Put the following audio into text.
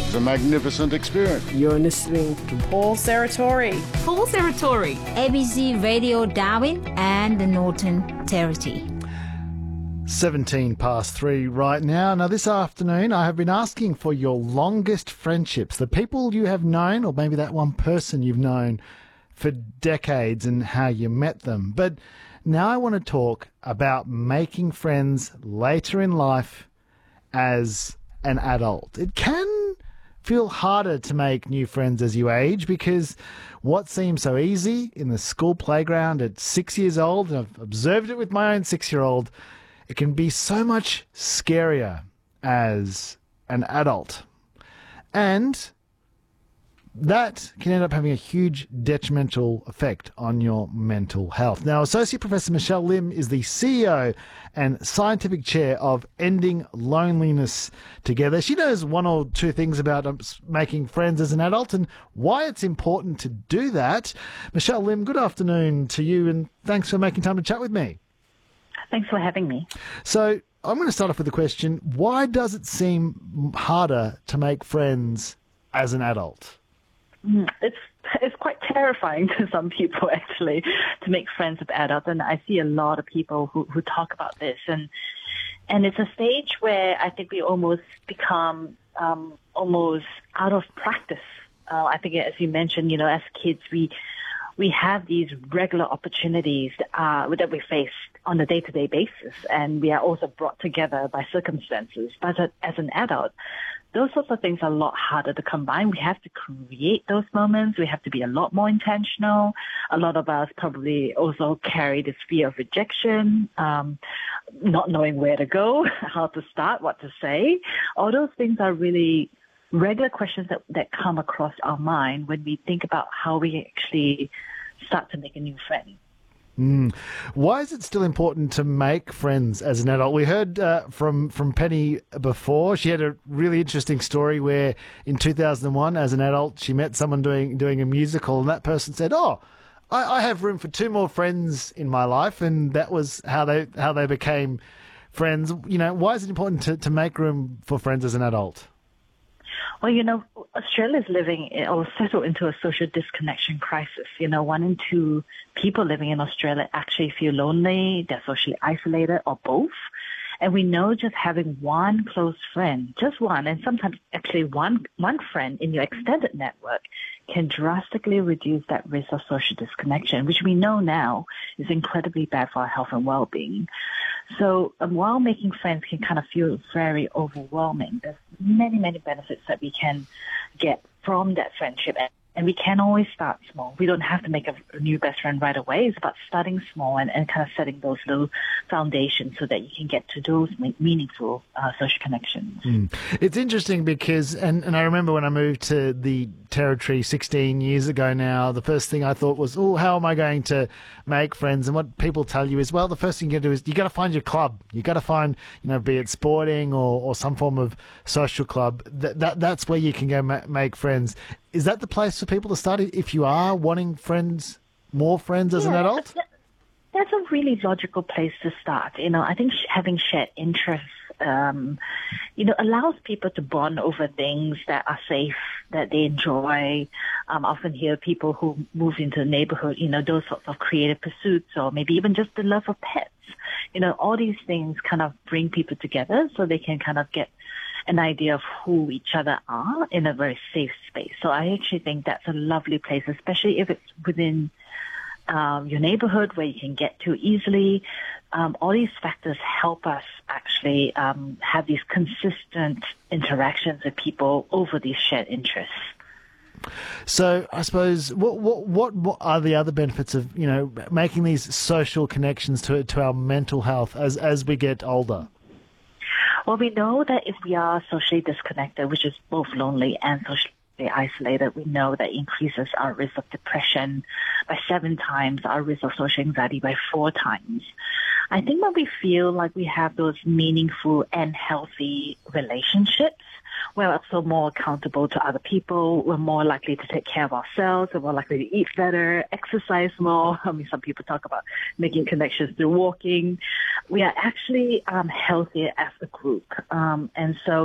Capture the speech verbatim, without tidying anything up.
It's a magnificent experience. You're listening to Paul Serratori. Paul Serratori. A B C Radio Darwin and the Northern Territory. seventeen past three right now. Now, this afternoon, I have been asking for your longest friendships, the people you have known, or maybe that one person you've known for decades and how you met them. But now I want to talk about making friends later in life as an adult. It can feel harder to make new friends as you age because what seems so easy in the school playground at six years old, and I've observed it with my own six-year-old, it can be so much scarier as an adult. And that can end up having a huge detrimental effect on your mental health. Now, Associate Professor Michelle Lim is the C E O and Scientific Chair of Ending Loneliness Together. She knows one or two things about making friends as an adult and why it's important to do that. Michelle Lim, good afternoon to you, and thanks for making time to chat with me. Thanks for having me. So I'm going to start off with the question, why does it seem harder to make friends as an adult? It's it's quite terrifying to some people, actually, to make friends with adults. And I see a lot of people who, who talk about this. And and it's a stage where I think we almost become um, almost out of practice. Uh, I think, as you mentioned, you know, as kids, we we have these regular opportunities uh, that we face on a day-to-day basis, and we are also brought together by circumstances. But as an adult, those sorts of things are a lot harder to combine. We have to create those moments. We have to be a lot more intentional. A lot of us probably also carry this fear of rejection, um, not knowing where to go, how to start, what to say. All those things are really regular questions that, that come across our mind when we think about how we actually start to make a new friend. Mm. Why is it still important to make friends as an adult? We heard uh, from from Penny before. She had a really interesting story where in two thousand one, as an adult, she met someone doing doing a musical, and that person said, "Oh, I, I have room for two more friends in my life," and that was how they how they became friends. You know, why is it important to, to make room for friends as an adult? Well, you know, Australia is living or settled into a social disconnection crisis. You know, one in two people living in Australia actually feel lonely, they're socially isolated, or both. And we know just having one close friend, just one, and sometimes actually one one friend in your extended network can drastically reduce that risk of social disconnection, which we know now is incredibly bad for our health and well-being. So um, while making friends can kind of feel very overwhelming, there's many, many benefits that we can get from that friendship. And, and we can always start small. We don't have to make a, a new best friend right away. It's about starting small and, and kind of setting those little foundations so that you can get to those meaningful uh, social connections. Mm. It's interesting because, and, and I remember when I moved to the Territory sixteen years ago now, the first thing I thought was, oh, how am I going to make friends? And what people tell you is, well, the first thing you got to do is you got to find your club. You got to find, you know, be it sporting or, or some form of social club. That, that That's where you can go ma- make friends. Is that the place for people to start if you are wanting friends, more friends as yeah, an adult? That's a really logical place to start. You know, I think having shared interests, um, you know, allows people to bond over things that are safe, that they enjoy. Um, I often hear people who move into the neighborhood, you know, those sorts of creative pursuits, or maybe even just the love of pets. You know, all these things kind of bring people together so they can kind of get an idea of who each other are in a very safe space. So I actually think that's a lovely place, especially if it's within um, your neighborhood where you can get to easily. Um, all these factors help us actually um, have these consistent interactions with people over these shared interests. So I suppose what, what what what are the other benefits of, you know, making these social connections to to our mental health as as we get older? Well, we know that if we are socially disconnected, which is both lonely and socially isolated, we know that increases our risk of depression by seven times, our risk of social anxiety by four times. I think when we feel like we have those meaningful and healthy relationships, we're also more accountable to other people. We're more likely to take care of ourselves. We're more likely to eat better, exercise more. I mean, some people talk about making connections through walking. We are actually um, healthier as a group. Um, and so